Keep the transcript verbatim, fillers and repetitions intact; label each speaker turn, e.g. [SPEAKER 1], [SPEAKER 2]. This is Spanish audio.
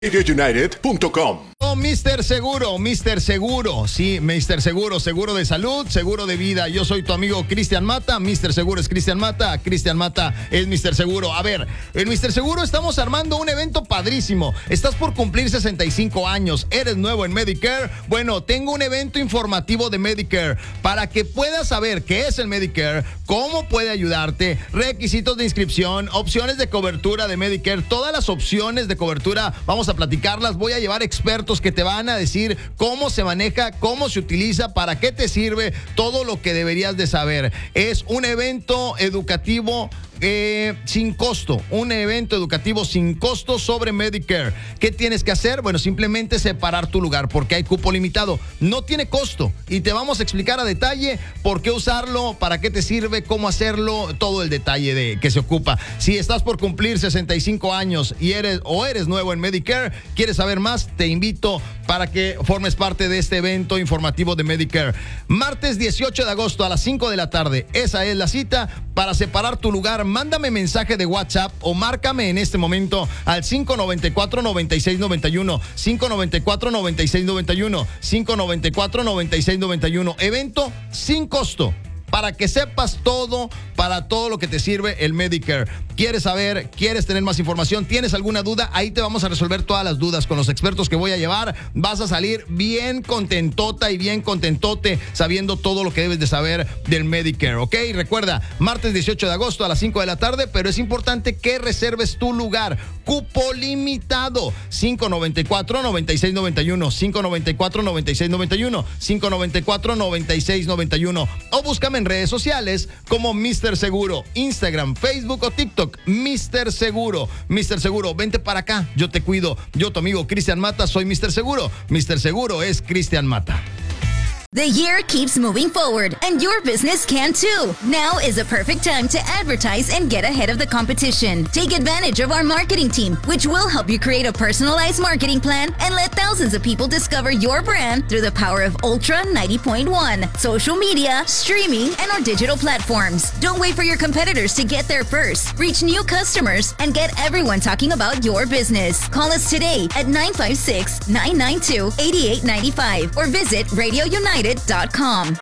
[SPEAKER 1] radio united punto com.
[SPEAKER 2] Oh, mister Seguro, mister Seguro, sí, mister Seguro, seguro de salud, seguro de vida. Yo soy tu amigo Cristian Mata, mister Seguro es Cristian Mata, Cristian Mata es mister Seguro. A ver, en mister Seguro estamos armando un evento padrísimo. Estás por cumplir sesenta y cinco años, eres nuevo en Medicare. Bueno, tengo un evento informativo de Medicare para que puedas saber qué es el Medicare, cómo puede ayudarte, requisitos de inscripción, opciones de cobertura de Medicare, todas las opciones de cobertura, vamos a platicarlas. Voy a llevar expertos que te van a decir cómo se maneja, cómo se utiliza, para qué te sirve, todo lo que deberías de saber. Es un evento educativo Eh, sin costo, un evento educativo sin costo sobre Medicare. ¿Qué tienes que hacer? Bueno, simplemente separar tu lugar porque hay cupo limitado. No tiene costo y te vamos a explicar a detalle por qué usarlo, para qué te sirve, cómo hacerlo, todo el detalle de que se ocupa. Si estás por cumplir sesenta y cinco años y eres o eres nuevo en Medicare, quieres saber más, te invito para que formes parte de este evento informativo de Medicare. Martes dieciocho de agosto a las cinco de la tarde. Esa es la cita para separar tu lugar. Mándame mensaje de WhatsApp o márcame en este momento al cinco nueve cuatro, nueve seis nueve uno, cinco nueve cuatro, nueve seis nueve uno, cinco nueve cuatro, nueve seis nueve uno. Evento sin costo, para que sepas todo, para todo lo que te sirve el Medicare. ¿Quieres saber? ¿Quieres tener más información? ¿Tienes alguna duda? Ahí te vamos a resolver todas las dudas con los expertos que voy a llevar. Vas a salir bien contentota y bien contentote sabiendo todo lo que debes de saber del Medicare, ¿ok? Recuerda, martes dieciocho de agosto a las cinco de la tarde, pero es importante que reserves tu lugar. Cupo limitado. cinco nueve cuatro, nueve seis nueve uno, cinco nueve cuatro, nueve seis nueve uno, cinco nueve cuatro, nueve seis nueve uno. O búscame en redes sociales como mister Seguro, Instagram, Facebook o TikTok, mister Seguro. mister Seguro, vente para acá, yo te cuido. Yo, tu amigo Cristian Mata, soy mister Seguro. mister Seguro es Cristian Mata.
[SPEAKER 3] The year keeps moving forward, and your business can too. Now is a perfect time to advertise and get ahead of the competition. Take advantage of our marketing team, which will help you create a personalized marketing plan and let thousands of people discover your brand through the power of Ultra ninety point one, social media, streaming, and our digital platforms. Don't wait for your competitors to get there first. Reach new customers and get everyone talking about your business. Call us today at nine five six, nine nine two, eight eight nine five or visit radio united dot com.